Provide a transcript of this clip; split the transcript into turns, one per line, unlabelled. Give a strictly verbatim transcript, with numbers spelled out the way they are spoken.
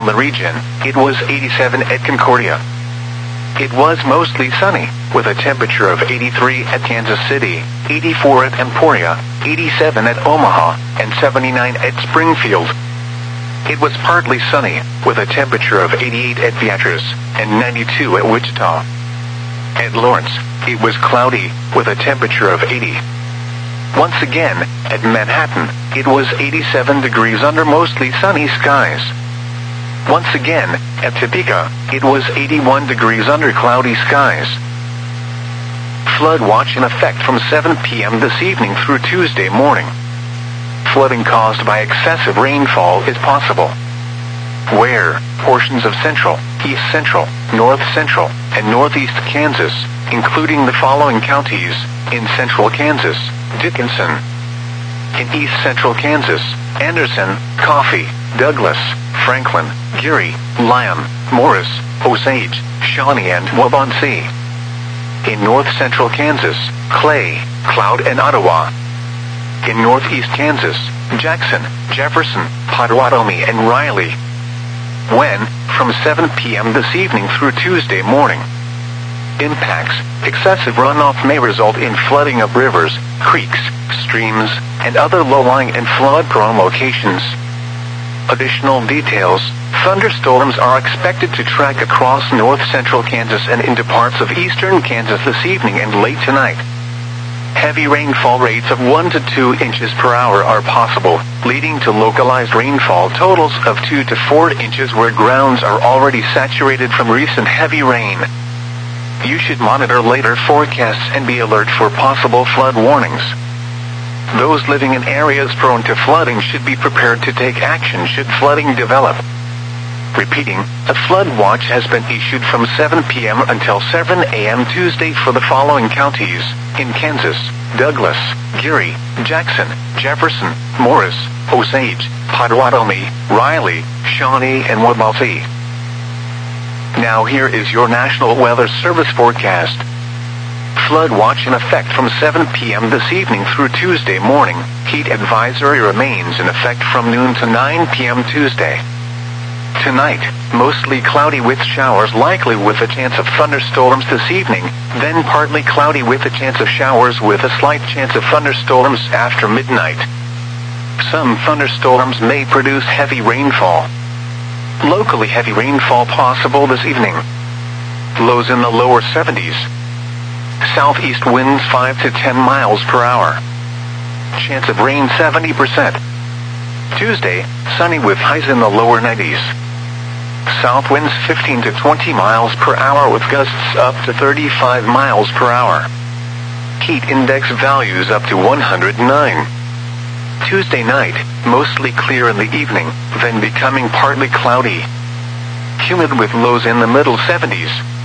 the region, it was eighty-seven at Concordia. It was mostly sunny, with a temperature of eighty-three at Kansas City, eighty-four at Emporia, eighty-seven at Omaha, and seventy-nine at Springfield. It was partly sunny, with a temperature of eighty-eight at Beatrice, and ninety-two at Wichita. At Lawrence, it was cloudy, with a temperature of eighty. Once again, at Manhattan, it was eighty-seven degrees under mostly sunny skies. Once again, at Topeka, it was eighty-one degrees under cloudy skies. Flood watch in effect from seven p m this evening through Tuesday morning. Flooding caused by excessive rainfall is possible. Where portions of central, east central, north central, and northeast Kansas, including the following counties: in central Kansas, Dickinson; in east central Kansas, Anderson, Coffee, Douglas, Franklin, Geary, Lyon, Morris, Osage, Shawnee, and Waubonsee; in north central Kansas, Clay, Cloud, and Ottawa; in northeast Kansas, Jackson, Jefferson, Potawatomi, and Riley. When, from seven p m this evening through Tuesday morning. Impacts: excessive runoff may result in flooding of rivers, creeks, streams, and other low-lying and flood-prone locations. Additional details: thunderstorms are expected to track across north-central Kansas and into parts of eastern Kansas this evening and late tonight. Heavy rainfall rates of one to two inches per hour are possible, leading to localized rainfall totals of two to four inches where grounds are already saturated from recent heavy rain. You should monitor later forecasts and be alert for possible flood warnings. Those living in areas prone to flooding should be prepared to take action should flooding develop. Repeating, a flood watch has been issued from seven p m until seven a m Tuesday for the following counties: in Kansas, Douglas, Geary, Jackson, Jefferson, Morris, Osage, Potawatomi, Riley, Shawnee, and Waubonsee. Now here is your National Weather Service forecast. Flood watch in effect from seven p m this evening through Tuesday morning. Heat advisory remains in effect from noon to nine p m Tuesday. Tonight, mostly cloudy with showers likely with a chance of thunderstorms this evening, then partly cloudy with a chance of showers with a slight chance of thunderstorms after midnight. Some thunderstorms may produce heavy rainfall. Locally heavy rainfall possible this evening. Lows in the lower seventies. Southeast winds five to ten miles per hour. Chance of rain seventy percent. Tuesday, sunny with highs in the lower nineties. South winds fifteen to twenty miles per hour with gusts up to thirty-five miles per hour. Heat index values up to one hundred nine. Tuesday night, mostly clear in the evening, then becoming partly cloudy. Humid with lows in the middle seventies.